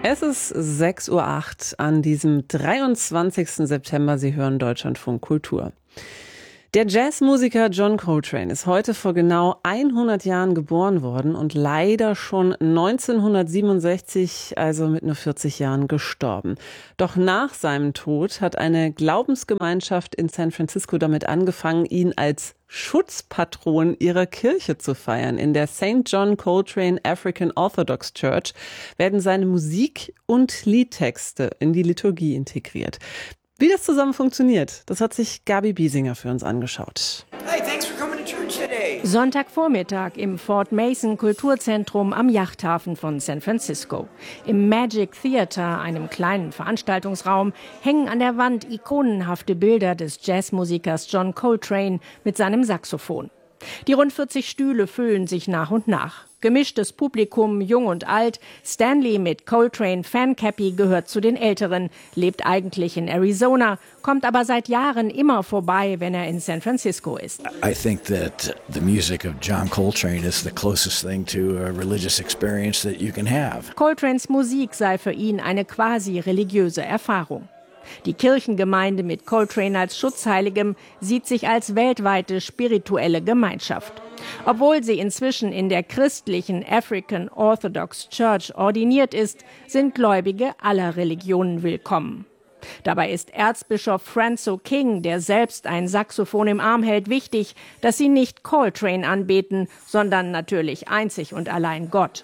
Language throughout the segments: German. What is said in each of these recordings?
Es ist 6:08 Uhr an diesem 23. September. Sie hören Deutschlandfunk Kultur. Der Jazzmusiker John Coltrane ist heute vor genau 100 Jahren geboren worden und leider schon 1967, also mit nur 40 Jahren, gestorben. Doch nach seinem Tod hat eine Glaubensgemeinschaft in San Francisco damit angefangen, ihn als Schutzpatron ihrer Kirche zu feiern. In der St. John Coltrane African Orthodox Church werden seine Musik und Liedtexte in die Liturgie integriert. Wie das zusammen funktioniert, das hat sich Gabi Biesinger für uns angeschaut. Hey, thanks for coming to church today. Sonntagvormittag im Fort Mason Kulturzentrum am Yachthafen von San Francisco. Im Magic Theater, einem kleinen Veranstaltungsraum, hängen an der Wand ikonenhafte Bilder des Jazzmusikers John Coltrane mit seinem Saxophon. Die rund 40 Stühle füllen sich nach und nach. Gemischtes Publikum, jung und alt. Stanley mit Coltrane Fancappy gehört zu den Älteren, lebt eigentlich in Arizona, kommt aber seit Jahren immer vorbei, wenn er in San Francisco ist. I think that the music of John Coltrane is the closest thing to a religious experience that you can have. Coltranes Musik sei für ihn eine quasi religiöse Erfahrung. Die Kirchengemeinde mit Coltrane als Schutzheiligem sieht sich als weltweite spirituelle Gemeinschaft. Obwohl sie inzwischen in der christlichen African Orthodox Church ordiniert ist, sind Gläubige aller Religionen willkommen. Dabei ist Erzbischof Franco King, der selbst ein Saxophon im Arm hält, wichtig, dass sie nicht Coltrane anbeten, sondern natürlich einzig und allein Gott.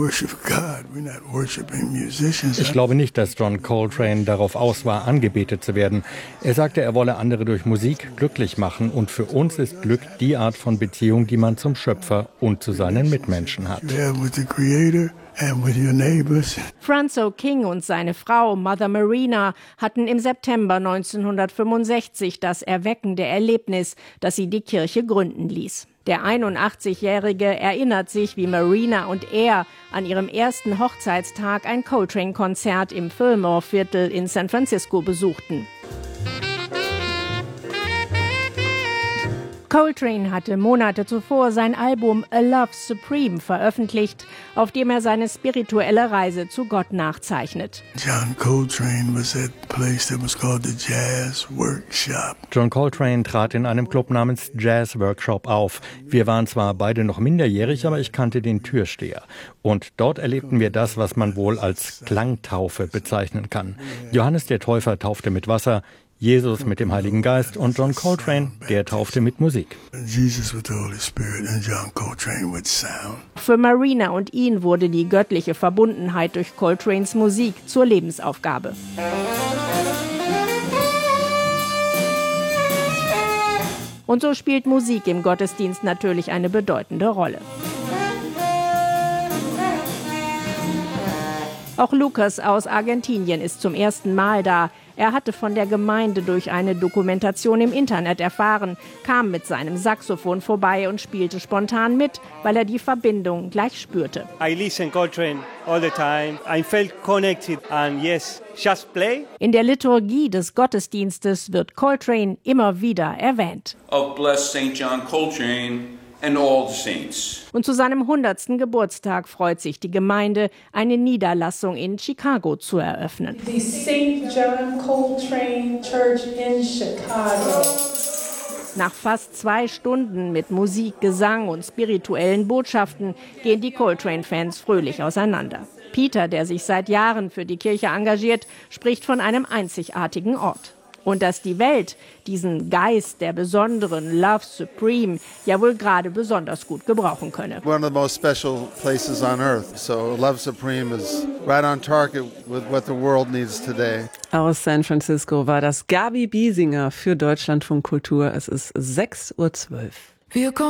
Ich glaube nicht, dass John Coltrane darauf aus war, angebetet zu werden. Er sagte, er wolle andere durch Musik glücklich machen, und für uns ist Glück die Art von Beziehung, die man zum Schöpfer und zu seinen Mitmenschen hat. Franco King und seine Frau Mother Marina hatten im September 1965 das erweckende Erlebnis, dass sie die Kirche gründen ließ. Der 81-Jährige erinnert sich, wie Marina und er an ihrem ersten Hochzeitstag ein Coltrane-Konzert im Fillmore-Viertel in San Francisco besuchten. Coltrane hatte Monate zuvor sein Album A Love Supreme veröffentlicht, auf dem er seine spirituelle Reise zu Gott nachzeichnet. John Coltrane was at a place that was called the Jazz Workshop. John Coltrane trat in einem Club namens Jazz Workshop auf. Wir waren zwar beide noch minderjährig, aber ich kannte den Türsteher. Und dort erlebten wir das, was man wohl als Klangtaufe bezeichnen kann. Johannes der Täufer taufte mit Wasser, Jesus mit dem Heiligen Geist und John Coltrane, der taufte mit Musik. Jesus with the Holy Spirit and John Coltrane with sound. Für Marina und ihn wurde die göttliche Verbundenheit durch Coltranes Musik zur Lebensaufgabe. Und so spielt Musik im Gottesdienst natürlich eine bedeutende Rolle. Auch Lucas aus Argentinien ist zum ersten Mal da. Er hatte von der Gemeinde durch eine Dokumentation im Internet erfahren, kam mit seinem Saxophon vorbei und spielte spontan mit, weil er die Verbindung gleich spürte. I listen Coltrane all the time. I felt connected and yes, just play. In der Liturgie des Gottesdienstes wird Coltrane immer wieder erwähnt. Of blessed St. John Coltrane and all the saints. Und zu seinem 100. Geburtstag freut sich die Gemeinde, eine Niederlassung in Chicago zu eröffnen. The St. John Coltrane Church in Chicago. Nach fast 2 Stunden mit Musik, Gesang und spirituellen Botschaften gehen die Coltrane-Fans fröhlich auseinander. Peter, der sich seit Jahren für die Kirche engagiert, spricht von einem einzigartigen Ort. Und dass die Welt diesen Geist der besonderen Love Supreme ja wohl gerade besonders gut gebrauchen könne. One of the most special places on earth. So Love Supreme is right on target with what the world needs today. Aus San Francisco war das Gabi Biesinger für Deutschlandfunk Kultur. Es ist 6:12 Uhr.